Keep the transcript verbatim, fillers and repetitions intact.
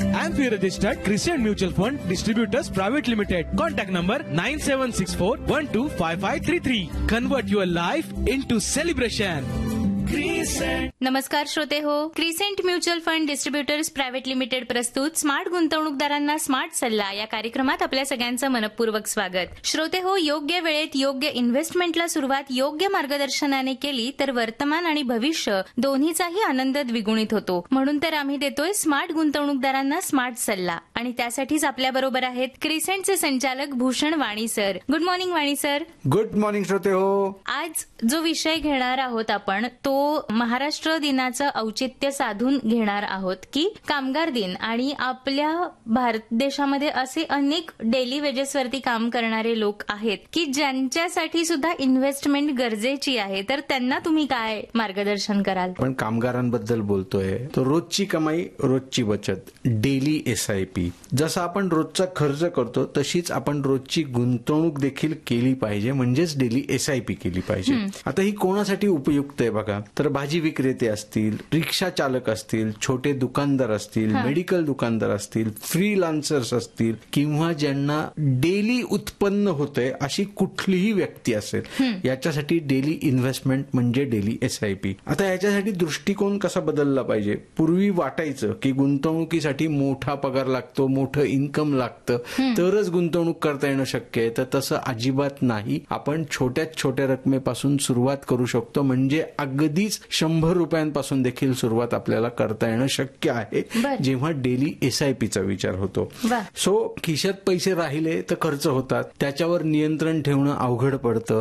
Amphi registered Crescent Mutual Fund Distributors Private Limited. Contact number nine seven six four one two five five three three. Convert your life into celebration. नमस्कार श्रोते हो, crescent mutual fund distributors private limited प्रस्तुत smart गुंतवणूकदारांना smart सल्ला या कार्यक्रमात आपल्या सगळ्यांचं मनपूर्वक स्वागत. श्रोते हो, योग्य वेळेत योग्य इन्व्हेस्टमेंटला सुरुवात योग्य मार्गदर्शनाने केली तर वर्तमान आणि भविष्य दोन्हीचाही आनंद द्विगुणित होतो. म्हणून तर आम्ही देतोय स्मार्ट गुंतवणूकदारांना स्मार्ट सल्ला आणि त्यासाठीच आपल्या बरोबर आहेत क्रिसेंटचे संचालक भूषण वाणी सर. गुड मॉर्निंग वाणी सर. गुड मॉर्निंग श्रोते हो. आज जो विषय घेणार आहोत आपण तो महाराष्ट्र दिनाचं औचित्य साधून घेणार आहोत की कामगार दिन. आणि आपल्या भारत देशामध्ये असे अनेक डेली वेजेसवरती काम करणारे लोक आहेत की ज्यांच्यासाठी सुद्धा इन्व्हेस्टमेंट गरजेची आहे. तर त्यांना तुम्ही काय मार्गदर्शन कराल? पण कामगारांबद्दल बोलतोय तर रोजची कमाई रोजची बचत, डेली एस आय पी. जसं आपण रोजचा खर्च करतो तशीच आपण रोजची गुंतवणूक देखील केली पाहिजे, म्हणजेच डेली एस आय पी केली पाहिजे. आता ही कोणासाठी उपयुक्त आहे बघा, तर भाजी विक्रेते असतील, रिक्षा चालक असतील, छोटे दुकानदार असतील, मेडिकल दुकानदार असतील, फ्रीलान्सर्स असतील किंवा ज्यांना डेली उत्पन्न होतंय अशी कुठलीही व्यक्ती असेल, याच्यासाठी डेली इन्व्हेस्टमेंट म्हणजे डेली एस आय पी. आता याच्यासाठी दृष्टिकोन कसा बदलला पाहिजे? पूर्वी वाटायचं की गुंतवणुकीसाठी मोठा पगार लागतो, मोठं इन्कम लागतं तरच गुंतवणूक करता येणं शक्य आहे. तर तसं अजिबात नाही. आपण छोट्यात छोट्या रकमेपासून सुरुवात करू शकतो, म्हणजे अगदीच शंभर रुपयांपासून देखील सुरुवात आपल्याला करता येणं शक्य आहे जेव्हा डेली एस आय पीचा विचार होतो. सो खिशात पैसे राहिले तर खर्च होतात, त्याच्यावर नियंत्रण ठेवणं अवघड पडतं.